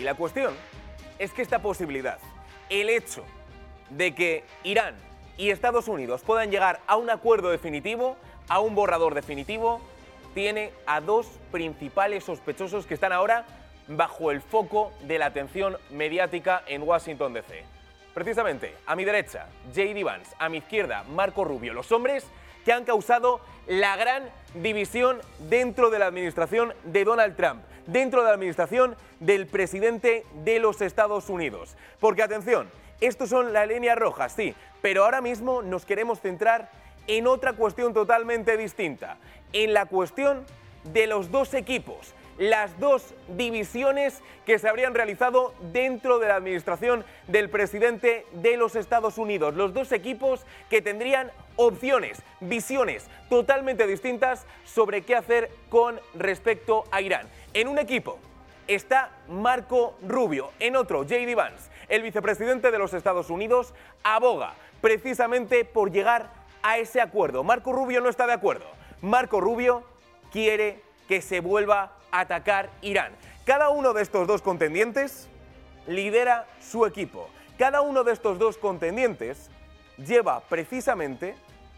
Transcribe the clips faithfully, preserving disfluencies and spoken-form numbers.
la cuestión es que esta posibilidad, el hecho de que Irán y Estados Unidos puedan llegar a un acuerdo definitivo, a un borrador definitivo, tiene a dos principales sospechosos que están ahora bajo el foco de la atención mediática en Washington D C. Precisamente, a mi derecha, J D Vance, a mi izquierda, Marco Rubio, los hombres que han causado la gran división dentro de la administración de Donald Trump, dentro de la administración del presidente de los Estados Unidos. Porque, atención, estos son las líneas rojas, sí, pero ahora mismo nos queremos centrar en otra cuestión totalmente distinta, en la cuestión de los dos equipos, las dos divisiones que se habrían realizado dentro de la administración del presidente de los Estados Unidos. Los dos equipos que tendrían opciones, visiones totalmente distintas sobre qué hacer con respecto a Irán. En un equipo está Marco Rubio, en otro J D Vance, el vicepresidente de los Estados Unidos, aboga precisamente por llegar a ese acuerdo. Marco Rubio no está de acuerdo. Marco Rubio quiere que se vuelva a atacar Irán. Cada uno de estos dos contendientes lidera su equipo. Cada uno de estos dos contendientes lleva precisamente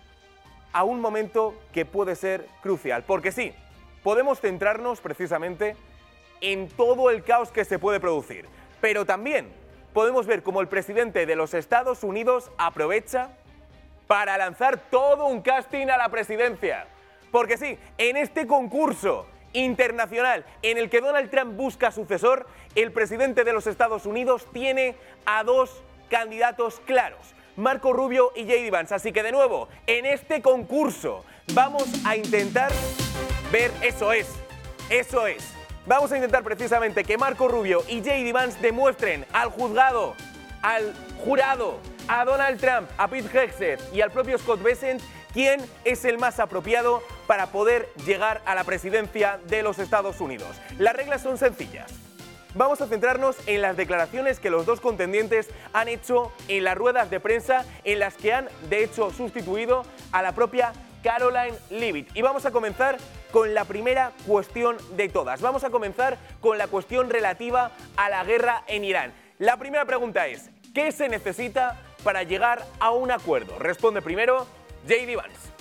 a un momento que puede ser crucial. Porque sí, podemos centrarnos precisamente en todo el caos que se puede producir. Pero también podemos ver cómo el presidente de los Estados Unidos aprovecha para lanzar todo un casting a la presidencia. Porque sí, en este concurso internacional en el que Donald Trump busca sucesor, el presidente de los Estados Unidos tiene a dos candidatos claros, Marco Rubio y J D Vance. Así que de nuevo, en este concurso vamos a intentar ver, eso es, eso es, vamos a intentar precisamente que Marco Rubio y J D Vance demuestren al juzgado, al jurado, a Donald Trump, a Pete Hegseth y al propio Scott Bessent quién es el más apropiado para poder llegar a la presidencia de los Estados Unidos. Las reglas son sencillas. Vamos a centrarnos en las declaraciones que los dos contendientes han hecho en las ruedas de prensa en las que han, de hecho, sustituido a la propia Karoline Leavitt. Y vamos a comenzar con la primera cuestión de todas. Vamos a comenzar con la cuestión relativa a la guerra en Irán. La primera pregunta es, ¿qué se necesita para llegar a un acuerdo? Responde primero J D Vance.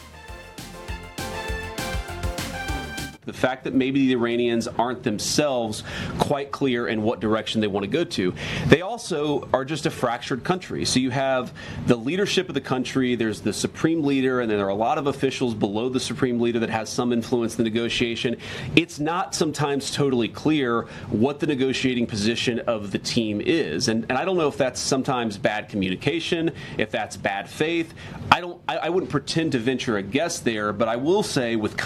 The fact that maybe the Iranians aren't themselves quite clear in what direction they want to go to. They also are just a fractured country. So you have the leadership of the country, there's the supreme leader, and then there are a lot of officials below the supreme leader that has some influence in the negotiation. It's not sometimes totally clear what the negotiating position of the team is. And, and I don't know if that's sometimes bad communication, if that's bad faith. I don't I, I wouldn't pretend to venture a guess there, but I will say with